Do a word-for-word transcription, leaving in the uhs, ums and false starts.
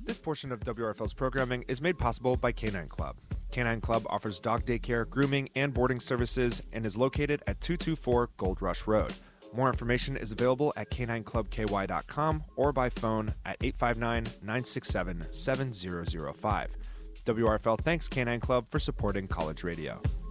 This portion of W R F L's programming is made possible by Canine Club. Canine Club offers dog daycare, grooming, and boarding services and is located at two two four Gold Rush Road. More information is available at canine club k y dot com or by phone at eight five nine, nine six seven, seven zero zero five. W R F L thanks Canine Club for supporting college radio.